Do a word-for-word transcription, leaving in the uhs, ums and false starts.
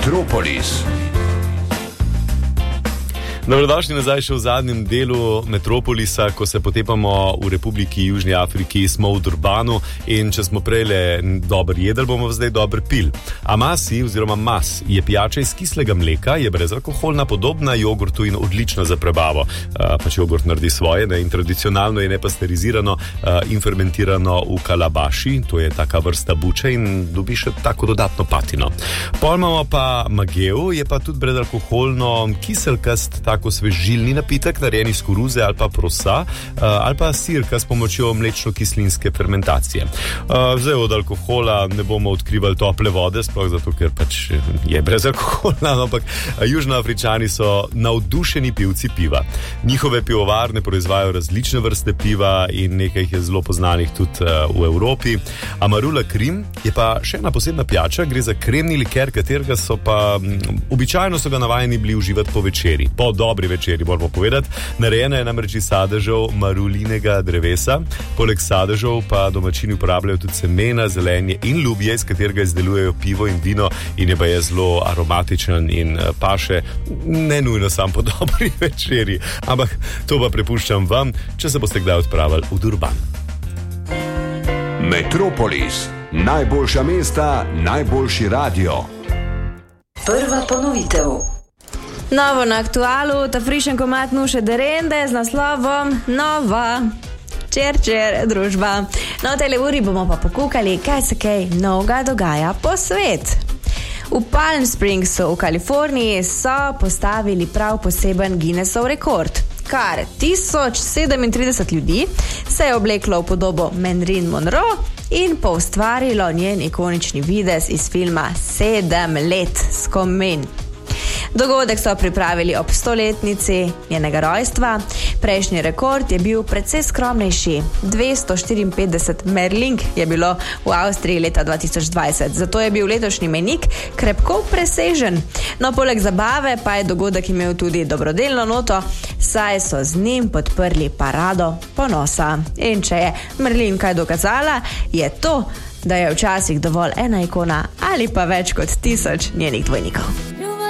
Metropolis. Dobrodošli nazaj še v zadnjem delu Metropolisa, ko se potepamo v Republiki Južni Afriki, smo v Durbanu in če smo prejle dober jedel, bomo zdaj dober pil. Amasi oziroma mas je pijača iz kislega mleka, je brezalkoholna, podobna jogurtu in odlična za prebavo. Uh, pač jogurt naredi svoje, ne? In tradicionalno je nepasterizirano uh, in fermentirano v kalabaši, to je taka vrsta buče in dobi še tako dodatno patino. Pol imamo pa mageu, je pa tudi brezalkoholno kiselkast, tako svežilni napitek, narejen iz koruze ali pa prosa, uh, ali pa sirka s pomočjo mlečno-kislinske fermentacije. Uh, zdaj od alkohola ne bomo odkrivali tople vode, sploh zato, ker pač je brezalkoholna, ampak Južnoafričani so navdušeni pivci piva. Njihove pivovarne proizvajajo različne vrste piva in nekaj jih je zelo poznanih tudi uh, v Evropi. Amarula Krim je pa še ena posebna pijača, gre za kremni liker, katerega so pa m, običajno so ga navajeni bili uživati po večeri. Po dobri večeri, moramo povedati. Narejena je namreč iz sadežev marulinega drevesa. Poleg sadežev pa domačini uporabljajo tudi semena, zelenje in lubje, iz katerega izdelujejo pivo in vino in je pa je zelo aromatičen in paše ne nujno sam po dobri večeri. Ampak to pa prepuščam vam, če se boste kdaj odpravili v Durban. Metropolis. Najboljša mesta, najboljši radio. Prva ponovitev. Novo na aktualu, ta frišen komad Nuše Derende z naslovom Nova. Čer, čer, družba. No, v tele uri bomo pa pokukali, kaj se kaj novega dogaja po svet. V Palm Springsu v Kaliforniji so postavili prav poseben Guinnessov rekord. Kar tisoč sedemintrideset ljudi se je obleklo v podobo Marilyn Monroe in poustvarilo njen ikonični videz iz filma Sedem let skomin. Dogodek so pripravili ob stoletnici njenega rojstva. Prejšnji rekord je bil precej skromnejši. dvesto štiriinpetdeset merlink je bilo v Avstriji leta dva tisoč dvajset, zato je bil letošnji mejnik krepko presežen. No, poleg zabave pa je dogodek imel tudi dobrodelno noto, saj so z njim podprli parado ponosa. In če je Merlin kaj dokazala, je to, da je včasih dovolj ena ikona ali pa več kot tisoč njenih dvojnikov.